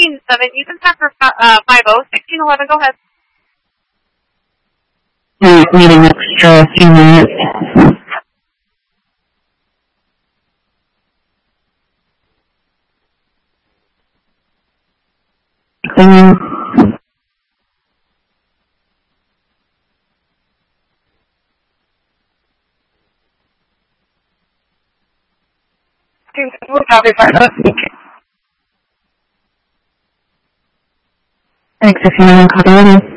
1607. You can start for 50. 1611. Go ahead. Need an extra few minutes. We'll copy fine. Thanks if you want to copy.